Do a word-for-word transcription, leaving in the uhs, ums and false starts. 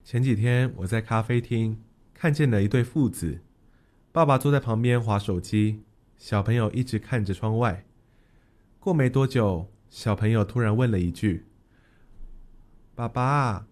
前几天我在咖啡厅看见了一对父子，爸爸坐在旁边滑手机，小朋友一直看着窗外。过没多久，小朋友突然问了一句：“爸爸，